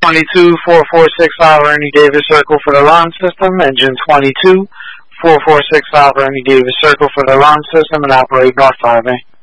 22-446 Ernie Davis Circle for the launch system. Engine 22-446 Ernie Davis Circle for the launch system and operate North 5A.